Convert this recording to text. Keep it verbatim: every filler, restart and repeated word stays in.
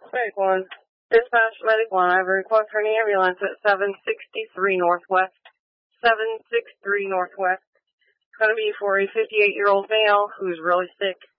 Medic one. Dispatch Medic one. I have a request for an ambulance at seven sixty-three Northwest. seven sixty-three Northwest. It's going to be for a fifty-eight-year-old male who's really sick.